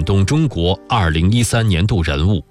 动中国2013年度人物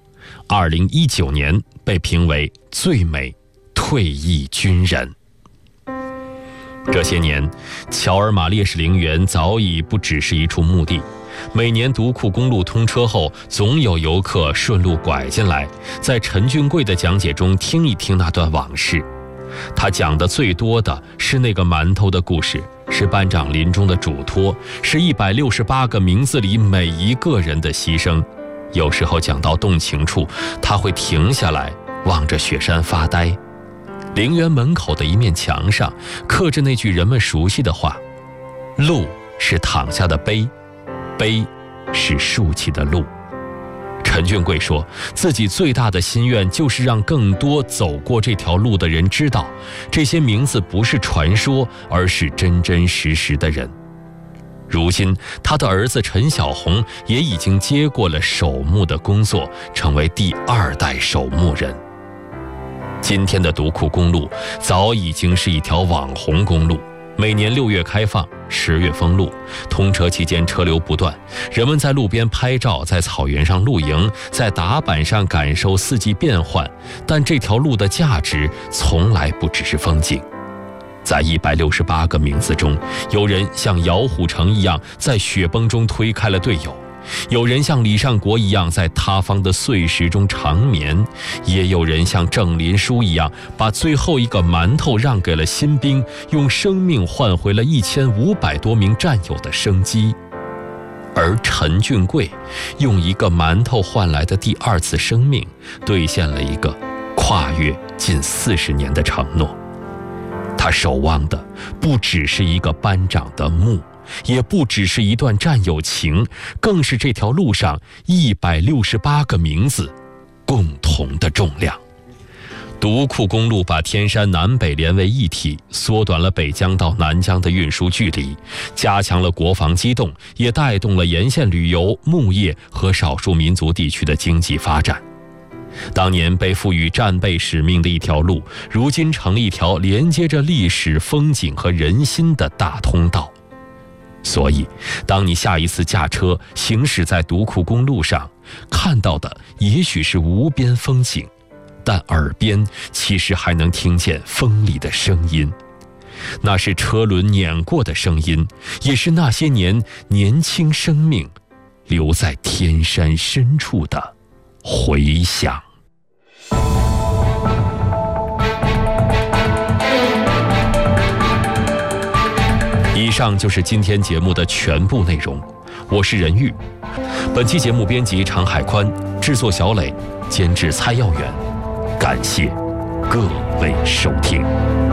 ，2019年被评为最美退役军人。这些年，乔尔玛烈士陵园早已不只是一处墓地，每年独库公路通车后，总有游客顺路拐进来，在陈俊贵的讲解中听一听那段往事。他讲的最多的是那个馒头的故事，是班长临终的嘱托，是168个名字里每一个人的牺牲。有时候讲到动情处，他会停下来望着雪山发呆。陵园门口的一面墙上刻着那句人们熟悉的话：路是躺下的碑，碑是竖起的路。陈俊贵说，自己最大的心愿就是让更多走过这条路的人知道，这些名字不是传说，而是真真实实的人。如今他的儿子陈小红也已经接过了守墓的工作，成为第2代守墓人。今天的独库公路早已经是一条网红公路，每年6月开放，10月封路，通车期间车流不断，人们在路边拍照，在草原上露营，在踏板上感受四季变换。但这条路的价值从来不只是风景。在168个名字中，有人像姚虎城一样在雪崩中推开了队友，有人像李尚国一样在塌方的碎石中长眠，也有人像郑林书一样把最后一个馒头让给了新兵，用生命换回了1500多名战友的生机。而陈俊贵用一个馒头换来的第2次生命，兑现了一个跨越近40年的承诺。他守望的不只是一个班长的墓，也不只是一段战友情，更是这条路上168个名字共同的重量。独库公路把天山南北连为一体，缩短了北疆到南疆的运输距离，加强了国防机动，也带动了沿线旅游、牧业和少数民族地区的经济发展。当年被赋予战备使命的一条路，如今成了一条连接着历史、风景和人心的大通道。所以，当你下一次驾车行驶在独库公路上，看到的也许是无边风景，但耳边其实还能听见风里的声音。那是车轮碾过的声音，也是那些年年轻生命留在天山深处的回响。以上就是今天节目的全部内容，我是任玉。本期节目编辑常海宽，制作小磊，监制蔡耀远。感谢各位收听。